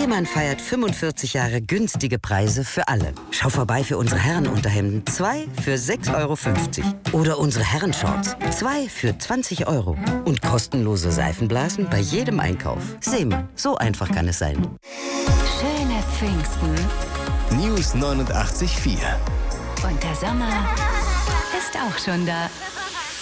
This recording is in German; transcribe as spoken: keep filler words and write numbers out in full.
Seemann feiert fünfundvierzig Jahre günstige Preise für alle. Schau vorbei für unsere Herrenunterhemden. Zwei für sechs Euro fünfzig. Oder unsere Herrenshorts. Zwei für zwanzig Euro. Und kostenlose Seifenblasen bei jedem Einkauf. Seemann, so einfach kann es sein. Schöne Pfingsten. News neunundachtzig Komma vier. Und der Sommer ist auch schon da.